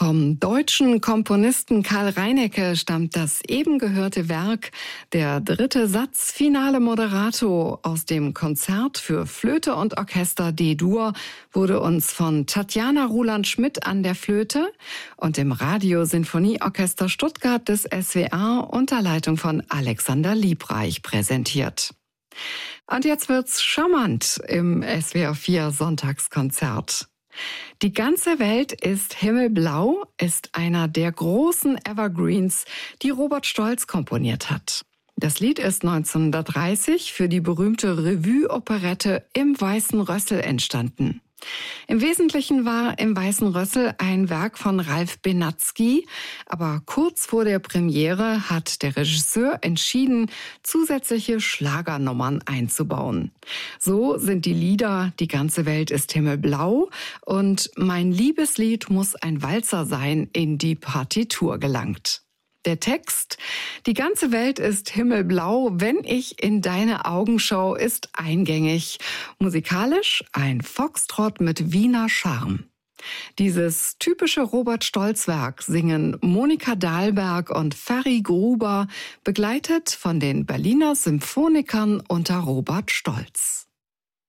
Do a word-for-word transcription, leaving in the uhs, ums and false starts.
Vom deutschen Komponisten Karl Reinecke stammt das eben gehörte Werk Der dritte Satz Finale Moderato aus dem Konzert für Flöte und Orchester D-Dur, wurde uns von Tatjana Ruland-Schmidt an der Flöte und dem Radio-Sinfonieorchester Stuttgart des S W R unter Leitung von Alexander Liebreich präsentiert. Und jetzt wird's charmant im S W R vier Sonntagskonzert. Die ganze Welt ist himmelblau ist einer der großen Evergreens, die Robert Stolz komponiert hat. Das Lied ist neunzehnhundertdreißig für die berühmte Revue-Operette Im Weißen Rössel entstanden. Im Wesentlichen war Im Weißen Rössel ein Werk von Ralph Benatzky, aber kurz vor der Premiere hat der Regisseur entschieden, zusätzliche Schlagernummern einzubauen. So sind die Lieder Die ganze Welt ist himmelblau und Mein Liebeslied muss ein Walzer sein in die Partitur gelangt. Der Text: Die ganze Welt ist himmelblau, wenn ich in deine Augen schau, ist eingängig. Musikalisch ein Foxtrott mit Wiener Charme. Dieses typische Robert-Stolz-Werk singen Monika Dahlberg und Ferry Gruber, begleitet von den Berliner Symphonikern unter Robert Stolz.